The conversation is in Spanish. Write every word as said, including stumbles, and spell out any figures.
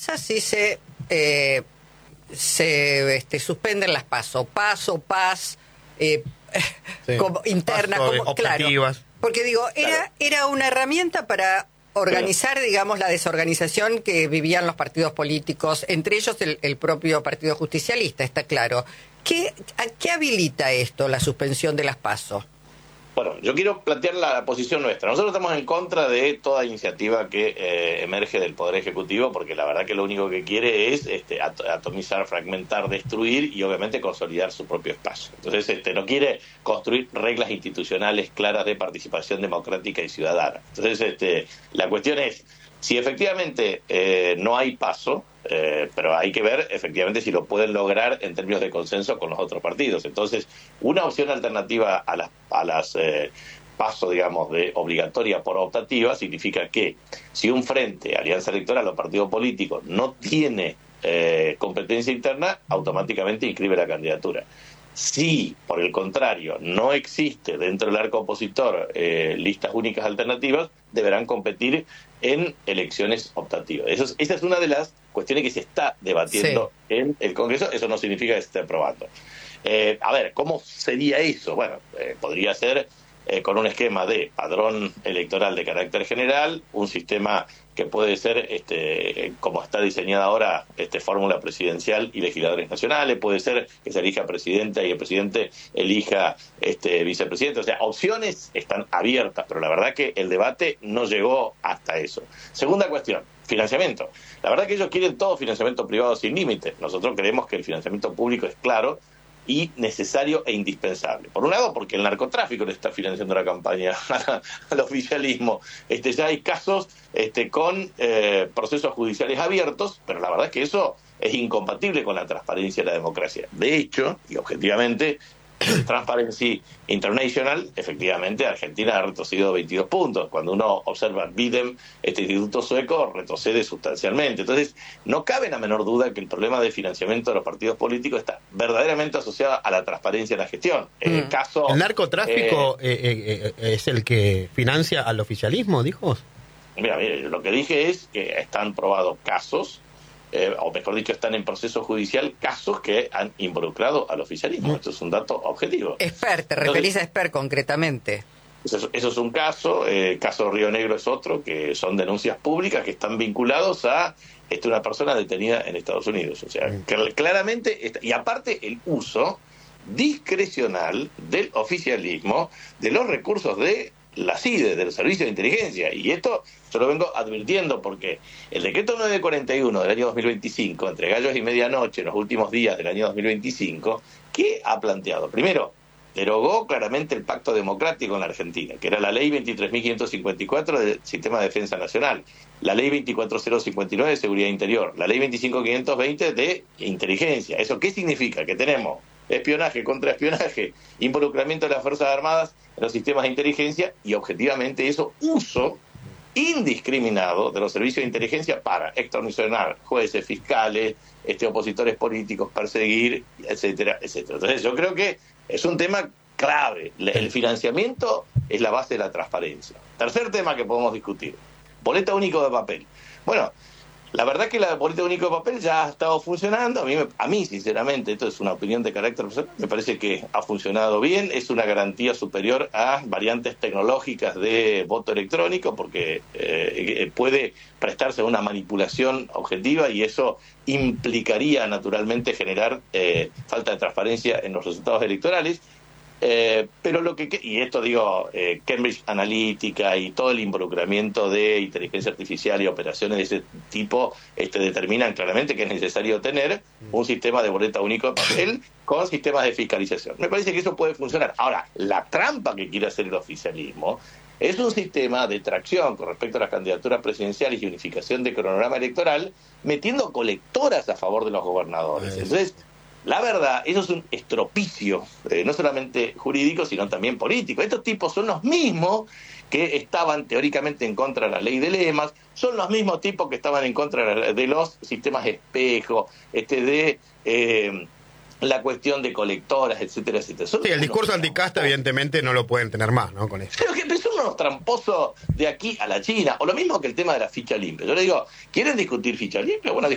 pasa si se eh, se este, suspenden las PASO? PASO, PAS, eh, sí. como, interna, Paso como, claro. Porque digo, era, Claro. era una herramienta para organizar, digamos, la desorganización que vivían los partidos políticos, entre ellos el, el propio Partido Justicialista, está claro. ¿Qué, ¿A qué habilita esto, la suspensión de las PASO? Bueno, yo quiero plantear la posición nuestra. Nosotros estamos en contra de toda iniciativa que eh, emerge del Poder Ejecutivo, porque la verdad que lo único que quiere es este, at atomizar, fragmentar, destruir y obviamente consolidar su propio espacio. Entonces este, no quiere construir reglas institucionales claras de participación democrática y ciudadana. Entonces este, la cuestión es, si efectivamente eh, no hay paso, eh, pero hay que ver efectivamente si lo pueden lograr en términos de consenso con los otros partidos. Entonces, una opción alternativa a las, a las eh, paso, digamos, de obligatoria por optativa, significa que si un frente, alianza electoral o partido político no tiene eh, competencia interna, automáticamente inscribe la candidatura. Si, por el contrario, no existe dentro del arco opositor eh, listas únicas alternativas, deberán competir en elecciones optativas. Eso es, esa es una de las cuestiones que se está debatiendo sí. en el Congreso. Eso no significa que se esté aprobando. Eh, a ver, ¿cómo sería eso? Bueno, eh, podría ser eh, con un esquema de padrón electoral de carácter general, un sistema que puede ser, este, como está diseñada ahora, este, fórmula presidencial y legisladores nacionales, puede ser que se elija presidenta y el presidente elija este, vicepresidente. O sea, opciones están abiertas, pero la verdad que el debate no llegó hasta eso. Segunda cuestión, financiamiento. La verdad que ellos quieren todo financiamiento privado sin límite. Nosotros creemos que el financiamiento público es claro y necesario e indispensable. Por un lado, porque el narcotráfico le está financiando la campaña al oficialismo. Este, ya hay casos este, con eh, procesos judiciales abiertos, pero la verdad es que eso es incompatible con la transparencia y la democracia. De hecho, y objetivamente, Transparency International, efectivamente, Argentina ha retrocedido veintidós puntos. Cuando uno observa Bidem, este instituto sueco retrocede sustancialmente. Entonces, no cabe la menor duda que el problema de financiamiento de los partidos políticos está verdaderamente asociado a la transparencia de la gestión. En el caso, ¿El narcotráfico eh, eh, eh, es el que financia al oficialismo, dijo? Mira, mira, lo que dije es que están probados casos, Eh, o mejor dicho, están en proceso judicial casos que han involucrado al oficialismo. Esto es un dato objetivo. Esper, te referís a Esper concretamente. Eso es, eso es un caso, el eh, caso Río Negro es otro, que son denuncias públicas que están vinculados a este, una persona detenida en Estados Unidos. O sea, que, claramente, está, y aparte el uso discrecional del oficialismo de los recursos de la C I D E, del Servicio de Inteligencia, y esto yo lo vengo advirtiendo porque el decreto nueve cuarenta y uno del año dos mil veinticinco, entre gallos y medianoche, en los últimos días del año dos mil veinticinco, ¿qué ha planteado? Primero, derogó claramente el pacto democrático en la Argentina, que era la ley veintitrés mil quinientos cincuenta y cuatro del Sistema de Defensa Nacional, la ley veinticuatro mil cincuenta y nueve de Seguridad Interior, la ley veinticinco mil quinientos veinte de Inteligencia. ¿Eso qué significa? Que tenemos espionaje, contraespionaje, involucramiento de las Fuerzas Armadas en los sistemas de inteligencia y objetivamente eso, uso indiscriminado de los servicios de inteligencia para extorsionar jueces, fiscales, este, opositores políticos, perseguir, etcétera, etcétera. Entonces yo creo que es un tema clave. El financiamiento es la base de la transparencia. Tercer tema que podemos discutir, boleta único de papel. Bueno, la verdad que la boleta único de papel ya ha estado funcionando. A mí, a mí, sinceramente, esto es una opinión de carácter personal, me parece que ha funcionado bien. Es una garantía superior a variantes tecnológicas de voto electrónico porque eh, puede prestarse a una manipulación objetiva y eso implicaría naturalmente generar eh, falta de transparencia en los resultados electorales. Eh, pero lo que, y esto digo, eh, Cambridge Analytica y todo el involucramiento de inteligencia artificial y operaciones de ese tipo este, determinan claramente que es necesario tener un sistema de boleta único de papel con sistemas de fiscalización. Me parece que eso puede funcionar. Ahora, la trampa que quiere hacer el oficialismo es un sistema de tracción con respecto a las candidaturas presidenciales y unificación de cronograma electoral, metiendo colectoras a favor de los gobernadores. Entonces, la verdad, eso es un estropicio, eh, no solamente jurídico, sino también político. Estos tipos son los mismos que estaban teóricamente en contra de la ley de lemas, son los mismos tipos que estaban en contra de los sistemas espejo, este de eh, la cuestión de colectoras, etcétera, etcétera. Son sí, el discurso anticasta evidentemente no lo pueden tener más, ¿no? Con esto. Pero que son unos tramposos de aquí a la China, o lo mismo que el tema de la ficha limpia. Yo le digo, ¿quieren discutir ficha limpia? Bueno,